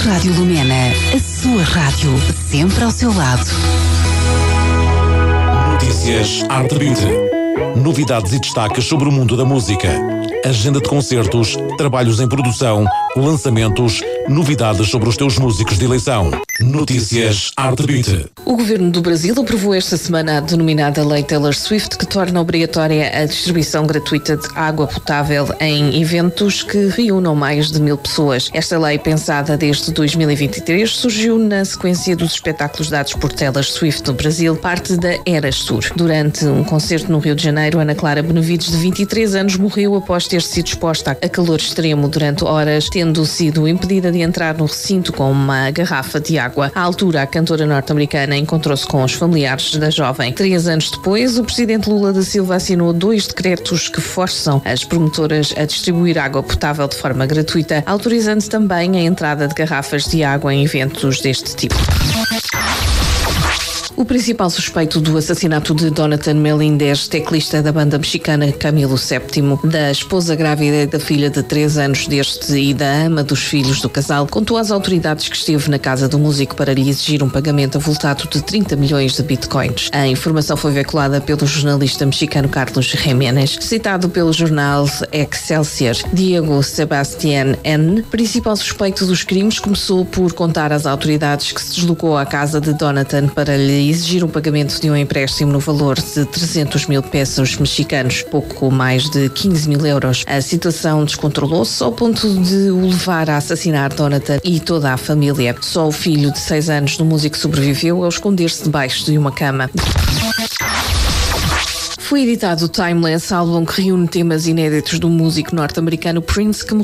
Rádio Lumena, a sua rádio, sempre ao seu lado. Notícias Arte Beauty. Novidades e destaques sobre o mundo da música. Agenda de concertos, trabalhos em produção, lançamentos, novidades sobre os teus músicos de eleição. Notícias Arte Beauty. O Governo do Brasil aprovou esta semana a denominada Lei Taylor Swift, que torna obrigatória a distribuição gratuita de água potável em eventos que reúnam mais de 1000 pessoas. Esta lei, pensada desde 2023, surgiu na sequência dos espetáculos dados por Taylor Swift no Brasil, parte da Eras Tour. Durante um concerto no Rio de Janeiro, Ana Clara Benevides, de 23 anos, morreu após ter sido exposta a calor extremo durante horas, tendo sido impedida de entrar no recinto com uma garrafa de água. À altura, a cantora norte-americana encontrou-se com os familiares da jovem. 3 anos depois, o presidente Lula da Silva assinou 2 decretos que forçam as promotoras a distribuir água potável de forma gratuita, autorizando também a entrada de garrafas de água em eventos deste tipo. O principal suspeito do assassinato de Jonathan Melendez, teclista da banda mexicana Camilo VII, da esposa grávida e da filha de 3 anos deste e da ama dos filhos do casal, contou às autoridades que esteve na casa do músico para lhe exigir um pagamento avultado de 30 milhões de bitcoins. A informação foi veiculada pelo jornalista mexicano Carlos Jiménez, citado pelo jornal Excelsior. Diego Sebastián N., principal suspeito dos crimes, começou por contar às autoridades que se deslocou à casa de Jonathan para lhe exigir um pagamento de um empréstimo no valor de 300 mil pesos mexicanos, pouco mais de 15 mil euros. A situação descontrolou-se ao ponto de o levar a assassinar Jonathan e toda a família. Só o filho de 6 anos do músico sobreviveu ao esconder-se debaixo de uma cama. Foi editado o Timeless, álbum que reúne temas inéditos do músico norte-americano Prince, que morreu